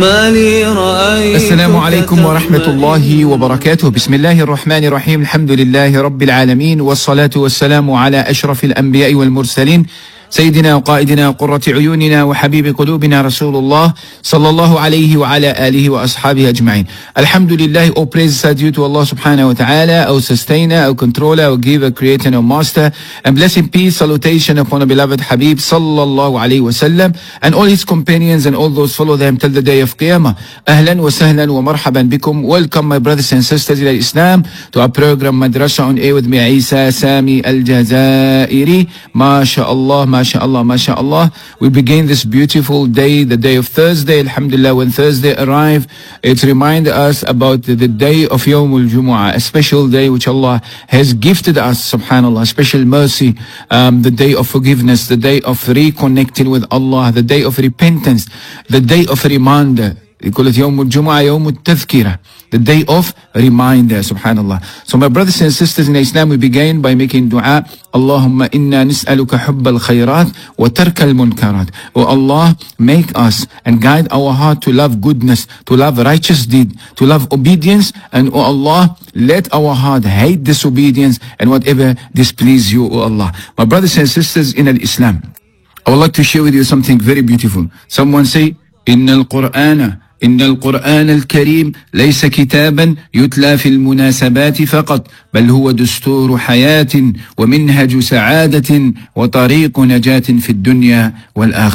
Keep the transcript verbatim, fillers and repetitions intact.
السلام عليكم ورحمة الله وبركاته. بسم الله الرحمن الرحيم. الحمد لله رب العالمين، والصلاة والسلام على أشرف الأنبياء والمرسلين، سيدنا وقائدنا وقرة عيوننا وحبيب قلوبنا رسول الله صلى الله عليه وعلى آله وأصحابه أجمعين. Alhamdulillah, all praises are due to Allah subhanahu wa ta'ala, our sustainer, our controller, our giver, creator, and our master. And blessing, peace, salutation upon our beloved Habib sallallahu alayhi wa sallam and all his companions and all those follow them till the day of Qiyamah. Ahlan wa sahlan wa marhaban bikum. Welcome my brothers and sisters in Islam to our program Madrasa on Air with me, Isa Sami Al-Jazairi. MashaAllah, MashaAllah, MashaAllah. We begin this beautiful day, the day of Thursday. Alhamdulillah, when Thursday arrived, it reminds us about the day of Yawmul Jumu'ah, a special day which Allah has gifted us, subhanAllah, special mercy, um, the day of forgiveness, the day of reconnecting with Allah, the day of repentance, the day of reminder. They call it Yawmul Jumu'ah, Yawmul Tadhkirah, the day of reminder, subhanAllah. So my brothers and sisters in Islam, we begin by making dua. Allahumma inna nis'aluka hubbal khayrat wa tarkal munkarat. Oh Allah, make us and guide our heart to love goodness, to love righteous deed, to love obedience. And oh Allah, let our heart hate disobedience and whatever displease you, oh Allah. My brothers and sisters in Islam, I would like to share with you something very beautiful. Someone say, Inna al-Qur'ana إن القرآن الكريم ليس كتابا يتلى في المناسبات فقط، بل هو دستور حياة ومنهج سعادة وطريق نجاة في الدنيا والآخرة.